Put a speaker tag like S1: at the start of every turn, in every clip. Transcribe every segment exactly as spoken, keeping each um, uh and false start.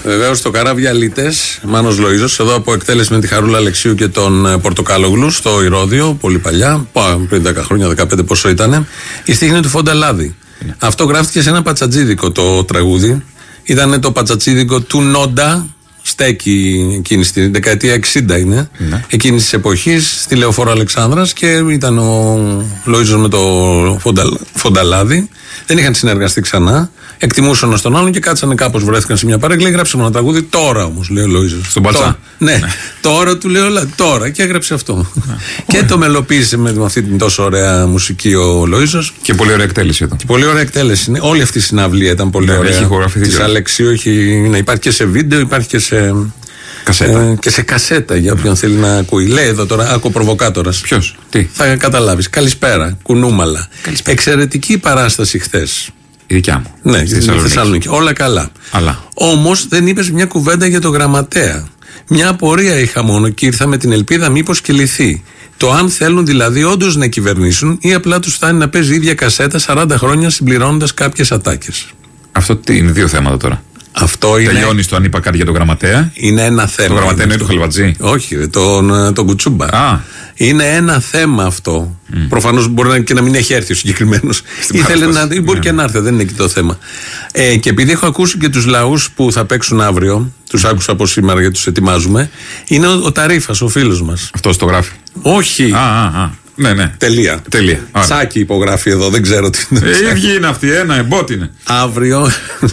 S1: Βεβαίως το Καραβιαλίτες, Μάνος Λοΐζος, εδώ από εκτέλεση με τη Χαρούλα Αλεξίου και τον Πορτοκάλογλου στο Ηρώδειο, πολύ παλιά, πριν δέκα χρόνια, δεκαπέντε πόσο ήταν. Η στίχη είναι του Φονταλάδη. Είναι. Αυτό γράφτηκε σε ένα πατσατζίδικο το τραγούδι. Ήταν το πατσατζίδικο του Νόντα. Στέκει εκείνη στη δεκαετία εξήντα είναι, ναι. Εκείνη τη εποχή στη Λεωφόρο Αλεξάνδρας και ήταν ο Λοΐζος με το Φονταλ, Φονταλάδη. Δεν είχαν συνεργαστεί ξανά. Εκτιμούσαν ένα τον άλλον και κάτσανε κάπως, βρέθηκαν σε μια παρέκλα. Έγραψε ένα τραγούδι τώρα όμως, λέει ο Λοΐζος.
S2: Στον Παλτσά.
S1: Ναι, ναι, τώρα του λέω τώρα και έγραψε αυτό. Ναι. Και το μελοποίησε με αυτή την τόσο ωραία μουσική ο Λοΐζος. Και πολύ ωραία εκτέλεση εδώ. Και πολύ ωραία εκτέλεση. Ναι. Όλη αυτή η συναυλία ήταν πολύ ναι, ωραία. Της Αλεξίου έχει, ναι, υπάρχει και σε βίντεο, υπάρχει και σε. Κασέτα. Ε, και σε κασέτα για όποιον mm. θέλει να ακούει. Λέει εδώ τώρα, άκου προβοκάτορας.
S2: Ποιος, τι.
S1: Θα καταλάβεις. Καλησπέρα, κουνούμαλα. Καλησπέρα. Εξαιρετική παράσταση χθες.
S2: Η δικιά μου.
S1: Ναι, στη Θεσσαλονίκη. Όλα καλά.
S2: Αλλά.
S1: Όμως δεν είπες μια κουβέντα για το γραμματέα. Μια απορία είχα μόνο και ήρθα με την ελπίδα μήπως και λυθεί. Το αν θέλουν δηλαδή όντως να κυβερνήσουν ή απλά τους φτάνει να παίζει η ίδια κασέτα σαράντα χρόνια συμπληρώνοντας κάποιες ατάκες.
S2: Αυτό τι είναι, δύο θέματα τώρα.
S1: Αυτό είναι.
S2: Τελειώνει το αν είπα κάτι για τον γραμματέα.
S1: Είναι ένα θέμα.
S2: Το γραμματέα είναι το Χαλβατζή.
S1: Όχι, τον, τον Κουτσούμπα.
S2: Α.
S1: Είναι ένα θέμα αυτό. Mm. Προφανώς μπορεί να, και να μην έχει έρθει ο συγκεκριμένος. Ήθελε να, ή μπορεί yeah. και να έρθει, δεν είναι εκεί το θέμα. Ε, και επειδή έχω ακούσει και τους λαούς που θα παίξουν αύριο, τους άκουσα από σήμερα γιατί τους ετοιμάζουμε, είναι ο, ο Ταρίφας, ο φίλος μας.
S2: Αυτός το γράφει.
S1: Όχι.
S2: Α, α, α. Ναι, ναι.
S1: Τελεία.
S2: Τελεία.
S1: Τσάκι υπογράφει εδώ, δεν ξέρω τι είναι.
S2: Η ίδια είναι αυτή, ένα εμπότ είναι.
S1: Αύριο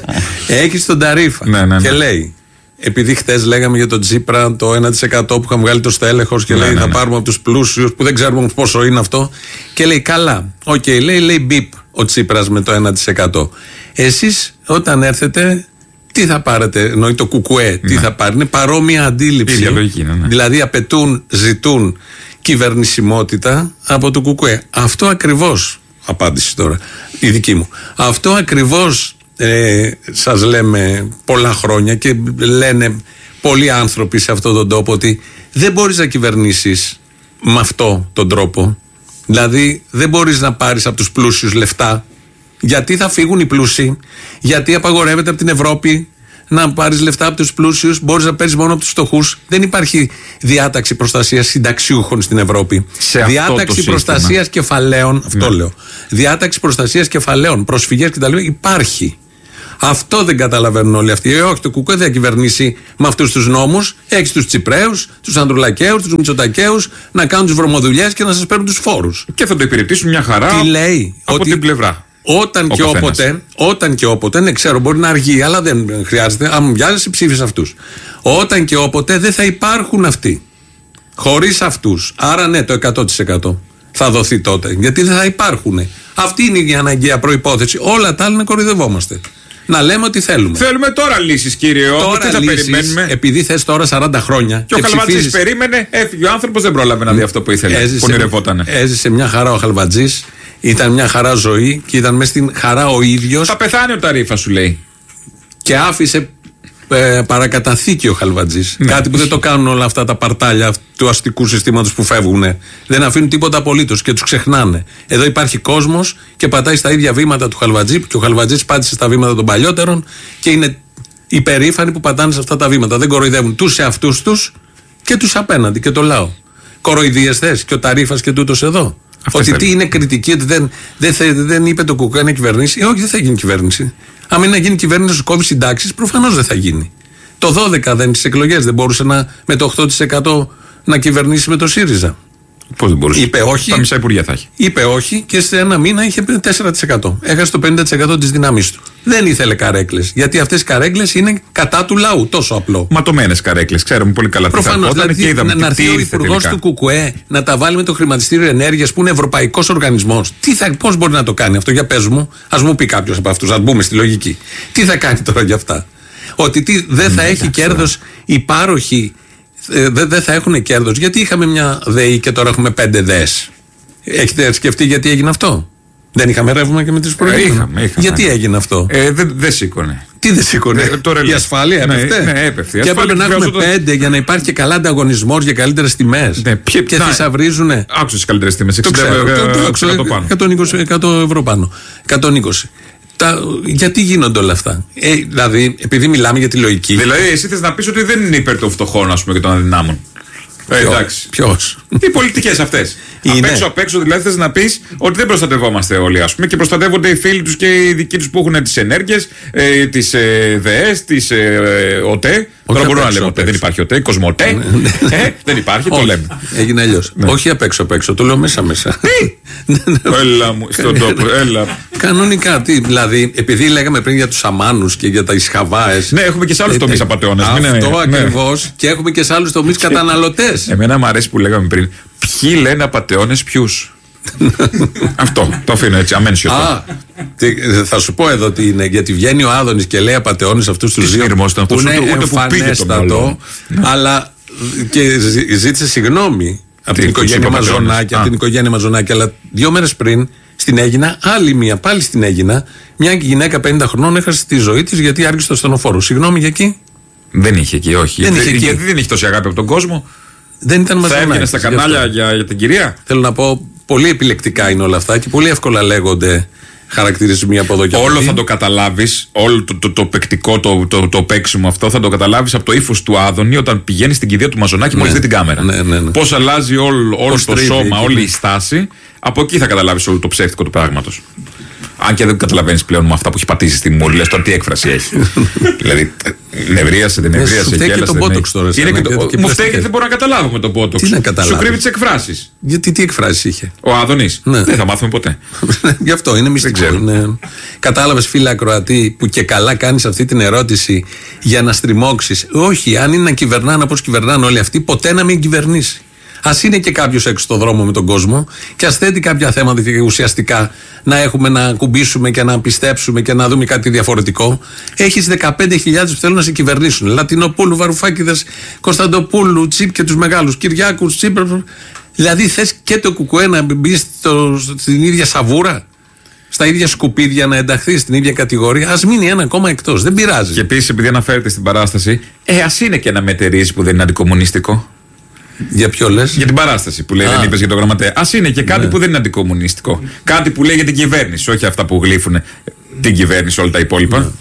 S1: έχει τον Ταρίφα ναι, ναι, ναι. και λέει. Επειδή χτες λέγαμε για τον Τσίπρα το ένα τοις εκατό που είχαμε βγάλει το στέλεχος και ναι, λέει ναι, θα ναι. πάρουμε από τους πλούσιους που δεν ξέρουμε πόσο είναι αυτό. Και λέει καλά. Οκ, okay, λέει, λέει μπιπ ο Τσίπρας με το ένα τοις εκατό. Εσείς όταν έρθετε, τι θα πάρετε, εννοεί το κουκουέ, ναι. τι θα πάρει. Είναι παρόμοια αντίληψη.
S2: Λογική, ναι, ναι.
S1: Δηλαδή απαιτούν, ζητούν κυβερνησιμότητα από το κουκουέ. Αυτό ακριβώς, απάντηση τώρα, η δική μου. Αυτό ακριβώς. Ε, σας λέμε πολλά χρόνια και λένε πολλοί άνθρωποι σε αυτόν τον τόπο ότι δεν μπορείς να κυβερνήσεις με αυτόν τον τρόπο. Δηλαδή δεν μπορείς να πάρεις από τους πλούσιους λεφτά. Γιατί θα φύγουν οι πλούσιοι, γιατί απαγορεύεται από την Ευρώπη να πάρεις λεφτά από τους πλούσιους, μπορείς να παίρνεις μόνο από τους φτωχούς. Δεν υπάρχει διάταξη προστασίας συνταξιούχων στην Ευρώπη.
S2: Σε
S1: διάταξη προστασίας κεφαλαίων, αυτό ναι. λέω. Διάταξη προστασίας κεφαλαίων, προσφυγές κτλ. Υπάρχει. Αυτό δεν καταλαβαίνουν όλοι αυτοί. Ε, όχι, το κουκουέ δεν θα κυβερνήσει με αυτούς τους νόμους. Έχεις τους Τσιπραίους, τους Ανδρουλακαίους, τους Μητσοτακαίους να κάνουν τις βρωμοδουλειές και να σας παίρνουν τους φόρους.
S2: Και θα το υπηρετήσουν μια χαρά.
S1: Τι λέει,
S2: από
S1: ότι
S2: την πλευρά.
S1: Όταν και, όποτε, όταν και όποτε, ναι, ξέρω, μπορεί να αργεί, αλλά δεν χρειάζεται. Αν μου βιάζεσαι, ψήφισε αυτούς. Όταν και όποτε δεν θα υπάρχουν αυτοί. Χωρίς αυτούς. Άρα, ναι, το εκατό τοις εκατό θα δοθεί τότε. Γιατί δεν θα υπάρχουν. Αυτή είναι η αναγκαία προϋπόθεση. Όλα τα άλλα να κοροϊδευόμαστε. Να λέμε ότι θέλουμε.
S2: Θέλουμε τώρα λύσεις, κύριε Όμω.
S1: Τώρα
S2: τι θα
S1: λύσεις,
S2: περιμένουμε.
S1: Επειδή θες τώρα σαράντα χρόνια.
S2: Και, και ο Χαλβατζής περίμενε, έφυγε ο άνθρωπος, δεν πρόλαβε να δει αυτό που ήθελε. Έζησε, που ονειρευότανε.
S1: Έζησε μια χαρά ο Χαλβατζής. Ήταν μια χαρά ζωή και ήταν μέσα στην χαρά ο ίδιος.
S2: Θα πεθάνει ο Ταρίφα, σου λέει.
S1: Και άφησε ε, παρακαταθήκη ο Χαλβατζής. Ναι, κάτι που δεν το κάνουν όλα αυτά τα παρτάλια του αστικού συστήματος που φεύγουν. Δεν αφήνουν τίποτα απολύτως και τους ξεχνάνε. Εδώ υπάρχει κόσμος και πατάει στα ίδια βήματα του Χαλβατζή, και ο Χαλβατζής πάτησε στα βήματα των παλιότερων και είναι υπερήφανοι που πατάνε σε αυτά τα βήματα. Δεν κοροϊδεύουν τους εαυτούς τους και τους απέναντι και το λαό. Κοροϊδίες θες και ο Ταρίφας και τούτος εδώ. Αυτές ότι τι είναι κριτική, ότι δεν, δεν, θε, δεν είπε το κουκουέ να κυβερνήσει. Ε, όχι, δεν θα γίνει κυβέρνηση. Αν είναι να γίνει κυβέρνηση, σου κόβει συντάξεις, προφανώς δεν θα γίνει. Το δώδεκα δεν, στις εκλογές δεν μπορούσε να, με το οκτώ τοις εκατό να κυβερνήσει με το ΣΥΡΙΖΑ.
S2: Πώς δεν μπορούσε.
S1: Είπε όχι.
S2: Τα μισά υπουργεία θα έχει.
S1: Είπε όχι και σε ένα μήνα είχε τέσσερα τοις εκατό. Έχασε το πενήντα τοις εκατό της δύναμής του. Δεν ήθελε καρέκλες. Γιατί αυτές οι καρέκλες είναι κατά του λαού. Τόσο απλό.
S2: Ματωμένες καρέκλες. Ξέρουμε πολύ καλά τι θα πω.
S1: Δηλαδή, να, να έρθει ο υπουργός του κουκουέ να τα βάλει με το χρηματιστήριο ενέργειας που είναι ευρωπαϊκός οργανισμός. Πώς μπορεί να το κάνει αυτό, για πες μου. Ας μου πει κάποιος από αυτούς, ας μπούμε στη λογική. Τι θα κάνει τώρα για αυτά. Ότι τι, δεν θα έχει κέρδος οι πάροχοι. Δεν δε θα έχουν κέρδος. Γιατί είχαμε μια ΔΕΗ και τώρα έχουμε πέντε ΔΕΕΣ. Έχετε σκεφτεί γιατί έγινε αυτό? Δεν είχαμε ρεύμα και με τις προηγούμενες.
S2: Είχαμε, είχαμε.
S1: Γιατί έγινε αυτό?
S2: Ε, δεν δε σήκωνε.
S1: Τι δεν σήκωνε? Ε, η ασφάλεια έπεφτε.
S2: Ναι, ναι, έπεφτε.
S1: Και έπρεπε να έχουμε πέντε για να υπάρχει και καλά ανταγωνισμός για καλύτερες τιμές.
S2: Ναι, ποιε,
S1: και θησαυρίζουνε.
S2: Άκουσε τις καλύτερες τιμές.
S1: Το ξέρω. εκατό ευρώ πάνω. εκατόν είκοσι. Τα, γιατί γίνονται όλα αυτά. Ε, δηλαδή, επειδή μιλάμε για τη λογική.
S2: Δηλαδή, εσύ θες να πεις ότι δεν είναι υπέρ των φτωχών, ας πούμε, και των αδυνάμων. Ε, εντάξει.
S1: Ποιος?
S2: Οι πολιτικές αυτές. Απ' έξω, απ' έξω, δηλαδή θες να πεις ότι δεν προστατευόμαστε όλοι, ας πούμε, και προστατεύονται οι φίλοι τους και οι δικοί τους που έχουν τις ενέργειες, ε, τις ε, ΔΕΕΣ, τις ε, ΟΤΕ. Τώρα μπορούμε να λέμε ΟΤΕ, δεν υπάρχει ΟΤΕ, Κοσμοτέ. ε, δεν υπάρχει, το λέμε.
S1: Έγινε αλλιώς. Ναι. Όχι απ' έξω απ' έξω, το λέω μέσα μέσα.
S2: Έλα μου, στον τόπο, έλα.
S1: Κανονικά, τι, δηλαδή, επειδή λέγαμε πριν για τους αμάνους και για τα ισχαβάες.
S2: Ναι, έχουμε και σε άλλους τομείς απατεώνες.
S1: Αυτό ακριβώς, και έχουμε και σε άλλους τομείς καταναλωτές.
S2: Εμένα μου αρέσει που λέγαμε πριν. Ποιοι λένε απατεώνες ποιους? Αυτό, το αφήνω έτσι, αμέν σιωπή.
S1: Α, θα σου πω εδώ τι είναι, γιατί βγαίνει ο Άδωνης και λέει απατεώνες αυτούς τους δύο που είναι εμφανέστατο, αλλά και ζήτησε συγγνώμη από την οικογένεια Μαζονάκη, από την οικογένεια Μαζονάκη, αλλά δύο μέρες πριν στην Αίγινα, άλλη μία, πάλι στην Αίγινα, μια γυναίκα πενήντα χρονών έχασε τη ζωή της γιατί άργησε το στενοφόρο. Συγγνώμη για εκεί.
S2: Δεν είχε εκεί, όχι.
S1: Δεν
S2: γιατί,
S1: είχε εκεί.
S2: γιατί δεν είχε τόση αγάπη από τον κόσμο.
S1: Δεν ήταν Μαζονάκη.
S2: Θα έβγαινε στα κανάλια για, για την κυρία.
S1: Θέλω να πω, πολύ επιλεκτικά είναι όλα αυτά και πολύ εύκολα λέγονται χαρακτηρισμοί από εδώ και από εκεί.
S2: Όλο θα το καταλάβεις, όλο το, το, το, το παικτικό, το, το, το παίξιμο αυτό θα το καταλάβεις από το ύφος του Άδωνη όταν πηγαίνει στην κηδεία του Μαζονάκη μόλις ναι, δει την κάμερα.
S1: Ναι, ναι, ναι.
S2: Πώς αλλάζει όλο, όλο το σώμα, εκεί, όλη η στάση. Από εκεί θα καταλάβεις όλο το ψεύτικο του πράγματος. Αν και δεν καταλαβαίνεις πλέον με αυτά που έχει πατήσει στη μούρη, λες τώρα τι έκφραση έχει. Δηλαδή, νευρίασε, δεν νευρίασε.
S1: Μου φταίει και το μπότοξ τώρα.
S2: Μου φταίει και δεν μπορώ να καταλάβω με το μπότοξ. Σου κρύβει τις εκφράσεις.
S1: Γιατί τι εκφράσεις είχε?
S2: Ο Άδωνης. Δεν θα μάθουμε ποτέ.
S1: Γι' αυτό είναι μυστικό. Κατάλαβες, φίλε ακροατή, που και καλά κάνεις αυτή την ερώτηση για να στριμώξεις? Όχι, αν είναι να κυβερνάνε όπως κυβερνάνε όλοι αυτοί, ποτέ να μην κυβερνήσει. Ας είναι και κάποιος έξω στον δρόμο με τον κόσμο και ας θέτει κάποια θέματα ουσιαστικά να έχουμε να κουμπίσουμε και να πιστέψουμε και να δούμε κάτι διαφορετικό. Έχεις δεκαπέντε χιλιάδες που θέλουν να σε κυβερνήσουν. Λατινοπούλου, Βαρουφάκηδες, Κωνσταντοπούλου, Τσίπ και τους μεγάλους, Κυριάκους, Τσίπ. Δηλαδή θες και το Κουκουέ να μπει στο, στην ίδια σαβούρα, στα ίδια σκουπίδια, να ενταχθεί στην ίδια κατηγορία? Ας μείνει ένα ακόμα εκτός. Δεν πειράζει.
S2: Και επίσης, επειδή αναφέρεται στην παράσταση, ε, ας είναι και ένα μετερίζει που δεν είναι αντικομμουνιστικό.
S1: Για ποιο λες?
S2: Για την παράσταση που λέει, Α. δεν είπες για το γραμματέα. Ας είναι και κάτι ναι. που δεν είναι αντικομμουνιστικό. Κάτι που λέει για την κυβέρνηση, όχι αυτά που γλύφουν την κυβέρνηση, όλα τα υπόλοιπα. Ναι.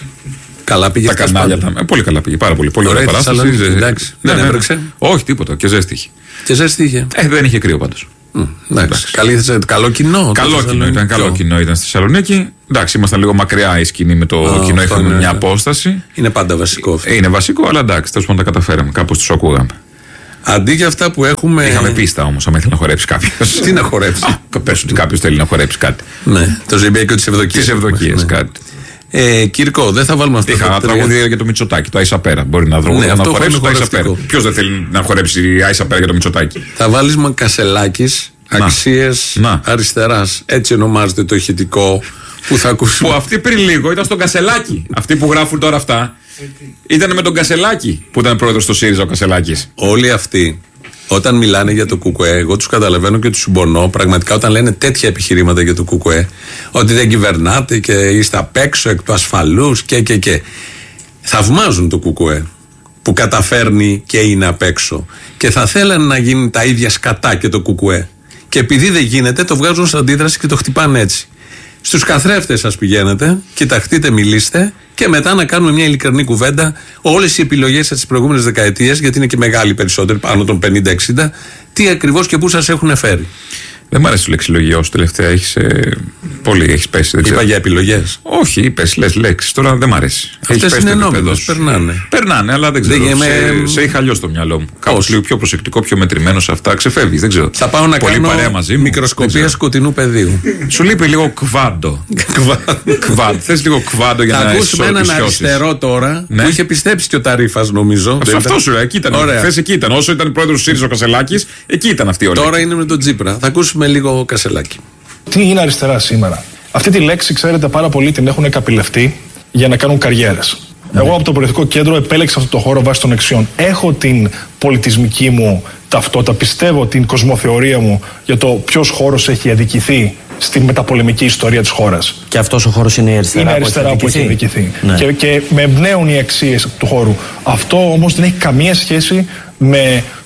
S1: Καλά πήγε.
S2: Τα κανάλια. Τα... Ε, πολύ καλά πήγε. Πάρα πολύ. Πολύ ωραία παράσταση.
S1: Εντάξει.
S2: Ναι,
S1: δεν
S2: ναι,
S1: έβρεξε.
S2: Ναι. Όχι, τίποτα. Και ζέστη είχε.
S1: Και ζέστη είχε.
S2: Ε, δεν είχε κρύο πάντως.
S1: Mm, εντάξει. Καλή, καλό κοινό.
S2: Καλό κοινό ήταν. Καλό κοινό ήταν στη Θεσσαλονίκη. Εντάξει, ήμασταν λίγο μακριά η σκηνή με το oh, κοινό. Είχαμε μια απόσταση.
S1: Είναι πάντα βασικό αυτό.
S2: Είναι βασικό, αλλά εντάξει, τέλος πάντων τα καταφέραμε. Κάπως τους ακούγαμε.
S1: Αντί για αυτά που έχουμε.
S2: Είχαμε πίστα όμως, αν ήθελε να χορέψει κάποιο.
S1: Τι να χορέψει?
S2: Πες ότι κάποιο θέλει να χορέψει κάτι.
S1: Ναι, το Ζεμπέκιο τη Ευδοκία.
S2: Τη Ευδοκία, κάτι.
S1: Ε, Κυρκό, δεν θα βάλουμε αυτό.
S2: Είχα τραγούδια για το Μητσοτάκι, το Άισα Πέρα. Μπορεί να δρόμο, ναι, να χορέψει το Άισα Πέρα. Ποιο δεν θέλει να χορέψει Άισα Πέρα για το Μητσοτάκι?
S1: Θα βάλει Μακασελάκης, Αξίες Αριστεράς. Έτσι ονομάζεται το ηχητικό που θα ακούσουμε.
S2: Που αυτοί πριν λίγο ήταν στον Κασελάκη. Αυτοί που γράφουν τώρα αυτά. Ήταν με τον Κασελάκη που ήταν πρόεδρος στο ΣΥΡΙΖΑ ο Κασελάκης.
S1: Όλοι αυτοί, όταν μιλάνε για το Κουκουέ, εγώ τους καταλαβαίνω και τους συμπονώ. Πραγματικά, όταν λένε τέτοια επιχειρήματα για το Κουκουέ, ότι δεν κυβερνάτε και είστε απ' έξω εκ του ασφαλούς και και και. Θαυμάζουν το Κουκουέ που καταφέρνει και είναι απ' έξω. Και θα θέλανε να γίνει τα ίδια σκατά και το Κουκουέ. Και επειδή δεν γίνεται, το βγάζουν σαν αντίδραση και το χτυπάνε έτσι. Στους καθρέφτες σας πηγαίνετε, κοιταχτείτε, μιλήστε και μετά να κάνουμε μια ειλικρινή κουβέντα. Όλες οι επιλογές σας τις προηγούμενες δεκαετίες, γιατί είναι και μεγάλοι περισσότεροι, πάνω των πενήντα εξήντα, τι ακριβώς και πού σας έχουν φέρει.
S2: Δεν μ' αρέσει το λεξιλογιό σου τελευταία. Έχεις, ε, πολύ έχεις πέσει. Δεν
S1: Είπα για επιλογές.
S2: Όχι, είπες, λες λέξεις. Τώρα δεν μ' αρέσει.
S1: Αυτές είναι νόμιμες, περνάνε.
S2: Περνάνε, αλλά δεν ξέρω.
S1: Δεν
S2: σε, με... σε είχα αλλιώς το μυαλό μου. Κάπως λίγο πιο προσεκτικό, πιο μετρημένο σε αυτά. Ξεφεύγεις, δεν ξέρω.
S1: Θα πάω να πολύ κάνω παρέα μαζί μου. Μικροσκοπία σκοτεινού πεδίου.
S2: Σου λείπει λίγο κβάντο. Κβάντο. Θες λίγο κβάντο για να
S1: ισιώσεις. Θα ακούσουμε έναν αριστερό τώρα που είχε πιστέψει και ο Ταρίφας, νομίζω.
S2: Αυτό σου λέει, εκεί ήταν. Χθες εκεί ήταν. Όσο ήταν πρόεδρος του ΣΥΡΙΖΑ ο Κασελάκης, εκεί ήταν αυτή η ώρα.
S1: Τώρα είναι με τον Τσίπρα. Θα ακούσουμε λίγο Κασελάκη.
S3: Τι είναι αριστερά σήμερα? Αυτή τη λέξη, ξέρετε, πάρα πολλοί την έχουν καπηλευτεί για να κάνουν καριέρες. Mm. Εγώ από το Πολιτικό Κέντρο επέλεξα αυτό το χώρο βάσει των αξιών. Έχω την πολιτισμική μου ταυτότητα, πιστεύω την κοσμοθεωρία μου για το ποιος χώρος έχει αδικηθεί στη μεταπολεμική ιστορία της χώρας.
S4: Και αυτός ο χώρος είναι η αριστερά,
S3: είναι αριστερά που έχει αδικηθεί.
S4: Ναι.
S3: Και, και με εμπνέουν οι αξίες του χώρου. Αυτό όμως δεν έχει καμία σχέση με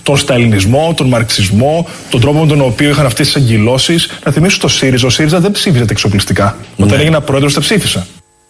S3: τον σταλινισμό, τον μαρξισμό, τον τρόπο με τον οποίο είχαν αυτές τις αγκυλώσεις. Να θυμίσω το ΣΥΡΙΖΑ. Ο ΣΥΡΙΖΑ δεν ψήφιζε εξοπλιστικά. Ναι. Όταν έγινα πρόεδρος, τα ψήφισα.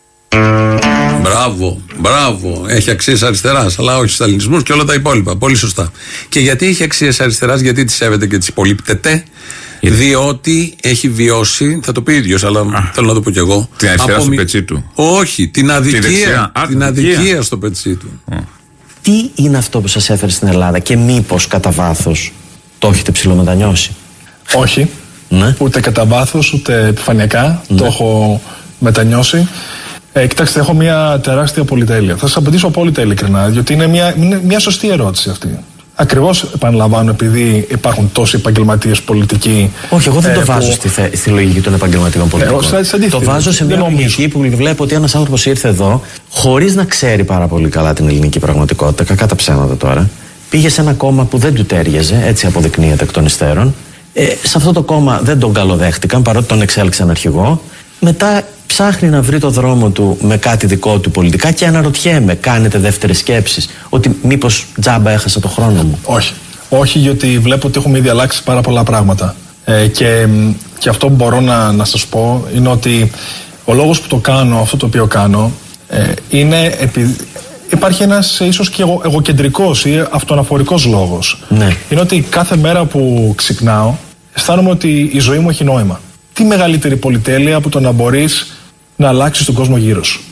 S1: Μπράβο, μπράβο. Έχει αξίες αριστεράς, αλλά όχι σταλινισμούς και όλα τα υπόλοιπα. Πολύ σωστά. Και γιατί έχει αξίες αριστεράς, γιατί τις σέβεται και τις υπολείπτεται. Διότι έχει βιώσει, θα το πει ίδιος, αλλά Α, θέλω να το πω κι εγώ.
S2: Την αριστερά στο πετσί του.
S1: Όχι, την αδικία, την, την αδικία στο πετσί του.
S4: Α. Τι είναι αυτό που σας έφερε στην Ελλάδα και μήπως κατά βάθος το έχετε ψιλομετανιώσει?
S3: Όχι.
S4: Ναι.
S3: Ούτε κατά βάθος, ούτε επιφανειακά. Ναι. Το έχω μετανιώσει. Ε, κοιτάξτε, έχω μια τεράστια πολυτέλεια. Θα σας απαντήσω απόλυτα ειλικρινά, διότι είναι μια, είναι μια σωστή ερώτηση αυτή. Ακριβώς, επαναλαμβάνω, επειδή υπάρχουν τόσοι επαγγελματίες πολιτικοί.
S4: Όχι, εγώ δεν
S3: ε,
S4: το βάζω
S3: που...
S4: στη, θε, στη λογική των επαγγελματιών πολιτικών.
S3: Ε,
S4: το βάζω σε μια λογική που βλέπω ότι ένας άνθρωπος ήρθε εδώ χωρίς να ξέρει πάρα πολύ καλά την ελληνική πραγματικότητα, κακά τα ψέματα τώρα. Πήγε σε ένα κόμμα που δεν του τέριαζε, έτσι αποδεικνύεται εκ των υστέρων. Ε, σε αυτό το κόμμα δεν τον καλοδέχτηκαν, παρότι τον εξέλεξαν αρχηγό. Μετά ψάχνει να βρει το δρόμο του με κάτι δικό του πολιτικά και αναρωτιέμαι, κάνετε δεύτερες σκέψεις ότι μήπως τζάμπα έχασα το χρόνο μου?
S3: Όχι. Όχι, γιατί βλέπω ότι έχουμε ήδη αλλάξει πάρα πολλά πράγματα. Ε, και, και αυτό που μπορώ να, να σας πω είναι ότι ο λόγος που το κάνω, αυτό το οποίο κάνω, ε, είναι επειδή υπάρχει ένας ίσως και εγω, εγωκεντρικός ή αυτοαναφορικός λόγος.
S4: Ναι.
S3: Είναι ότι κάθε μέρα που ξυπνάω αισθάνομαι ότι η ζωή μου έχει νόημα. Τι μεγαλύτερη πολυτέλεια από το να μπορείς να αλλάξεις τον κόσμο γύρω σου.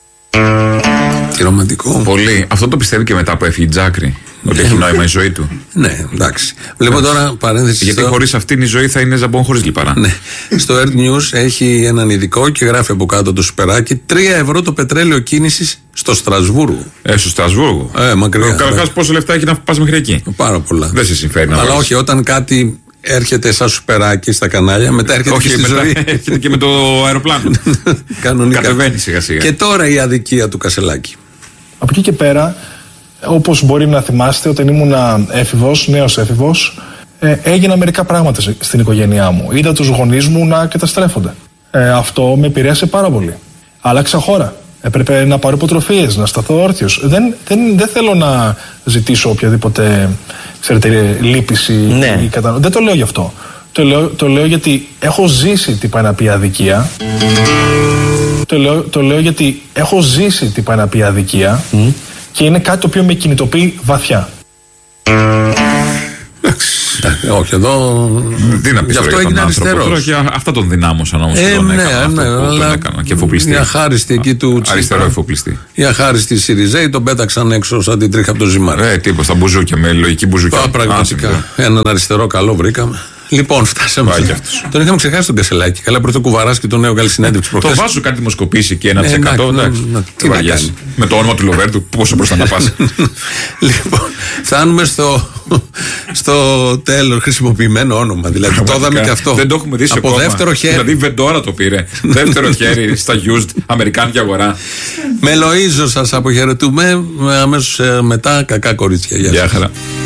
S1: Τι ρομαντικό.
S2: Πολύ. Αυτό το πιστεύει και μετά που έφυγε η Τζάκρη. Ότι έχει νόημα η ζωή του.
S1: Ναι, εντάξει. Βλέπω τώρα παρένθεση.
S2: Γιατί στο... χωρίς αυτήν η ζωή θα είναι ζαμπόν χωρίς λιπαρά.
S1: Ναι. Στο Earth News έχει έναν ειδικό και γράφει από κάτω το σουπεράκι: τρία ευρώ το πετρέλαιο κίνησης στο Στρασβούργο.
S2: Ε, στο Στρασβούργο.
S1: Ε, μακριά.
S2: Καταρχάς, πόσο λεφτά έχει να πας μέχρι εκεί?
S1: Πάρα πολλά.
S2: Δεν σε συμφέρει.
S1: Αλλά όχι, όταν κάτι έρχεται σαν σουπεράκι στα κανάλια, μετά έρχεται
S2: όχι,
S1: και στη
S2: μετά
S1: ζωή.
S2: Έρχεται και με το αεροπλάνο.
S1: Κανονικά.
S2: Κατεβαίνει σιγά σιγά.
S1: Και τώρα η αδικία του Κασελάκη.
S3: Από εκεί και πέρα, όπως μπορεί να θυμάστε, όταν ήμουν έφηβος, νέος έφηβος, ε, έγιναν μερικά πράγματα στην οικογένειά μου. Είδα τους γονείς μου να καταστρέφονται. Ε, αυτό με επηρέασε πάρα πολύ. Άλλαξα χώρα. Έπρεπε να πάρω υποτροφίες, να σταθώ όρθιος. Δεν, δεν, δεν θέλω να ζητήσω οποιαδήποτε, ξέρετε, λύπηση.
S4: Ναι.
S3: Ή κατα... Δεν το λέω γι' αυτό. Το λέω, το λέω γιατί έχω ζήσει τι πάει να πει αδικία. Το λέω, το λέω γιατί έχω ζήσει τι πάει να πει αδικία mm. και είναι κάτι το οποίο με κινητοποιεί βαθιά.
S1: Όχι, εδώ.
S2: Τι να πεις,
S1: γι' αυτό έγινε αριστερός.
S2: Αυτά τον δυνάμωσαν όμως.
S1: Ε,
S2: τον
S1: ναι,
S2: έκανα,
S1: ναι,
S2: αυτό
S1: αλλά
S2: έκανα και εφοπλιστή.
S1: Η αχάριστη εκεί του Τσίπρα.
S2: Αριστερό εφοπλιστή.
S1: Η αχάριστη Σιριζέη τον πέταξαν έξω σαν την τρίχα από το ζυμάρι.
S2: Ε, τίποτα, στα μπουζούκια με λογική μπουζούκια.
S1: Πραγματικά. Έναν αριστερό καλό βρήκαμε. Λοιπόν, φτάσαμε. Τον είχαμε ξεχάσει τον Κασελάκη. Καλά, πρώτο κουβαράς και τον νέο καλή συνέντευξη προχθές.
S2: Το βάζω κάτι δημοσκοπήσει και ένα τοις εκατό. Τι να κάνει. Με το όνομα του Λοβέρντου, πόσο μπροστά να πας.
S1: Λοιπόν, φτάνουμε στο, στο τέλος. Χρησιμοποιημένο όνομα. Δηλαδή, το είδαμε και αυτό.
S2: Δεν το έχουμε δει σε
S1: από δεύτερο χέρι.
S2: Δηλαδή, Βεντόρα το πήρε. Δεύτερο χέρι στα used, αμερικάνικη αγορά.
S1: Με Λοΐζο σας αποχαιρετούμε. Αμέσως μετά, κακά κορίτσια.
S2: Γεια χαρά.